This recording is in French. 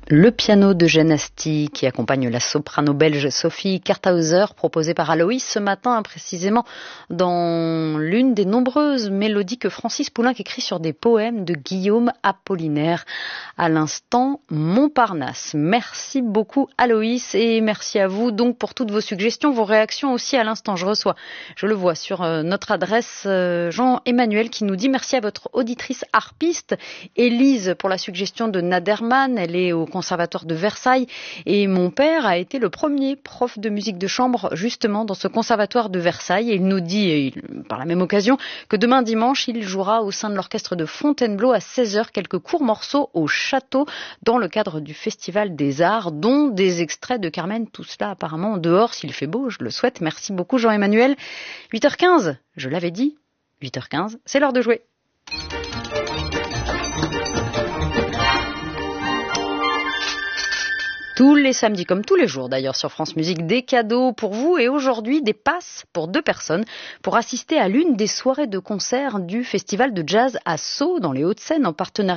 Le piano de Genasti qui accompagne la soprano belge Sophie Karthauser, proposée par Aloïs ce matin, précisément dans l'une des nombreuses mélodies que Francis Poulenc écrit sur des poèmes de Guillaume Apollinaire. À l'instant, Montparnasse. Merci beaucoup Aloïs et merci à vous donc pour toutes vos suggestions, vos réactions aussi à l'instant. Je le vois sur notre adresse Jean-Emmanuel qui nous dit merci à votre auditrice harpiste Élise pour la suggestion de Naderman. Elle est au Conservatoire de Versailles et mon père a été le premier prof de musique de chambre justement dans ce Conservatoire de Versailles et il nous dit par la même occasion que demain dimanche il jouera au sein de l'orchestre de Fontainebleau à 16h quelques courts morceaux au château dans le cadre du Festival des Arts dont des extraits de Carmen, tout cela apparemment dehors s'il fait beau, je le souhaite. Merci beaucoup Jean-Emmanuel. 8h15, je l'avais dit, 8h15, c'est l'heure de jouer. Tous les samedis, comme tous les jours d'ailleurs sur France Musique, des cadeaux pour vous et aujourd'hui des passes pour 2 personnes pour assister à l'une des soirées de concert du Festival de Jazz à Sceaux dans les Hauts-de-Seine en partenariat